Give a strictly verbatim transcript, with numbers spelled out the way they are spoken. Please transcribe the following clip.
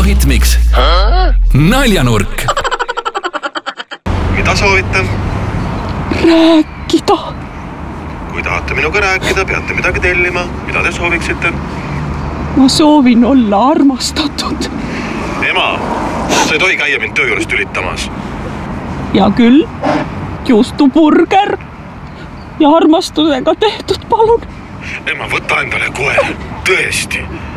Hitmix. Naljanurk. Mida soovite? Rääkida. Kui tahate minuga rääkida, peate midagi tellima. Mida te sooviksite? Ma soovin olla armastatud. Ema, sa ei tohi käia mind töö juures tülitamas. Ja küll, juustuburger ja armastusega tehtud, palun. Ema, võta endale kohe, tõesti.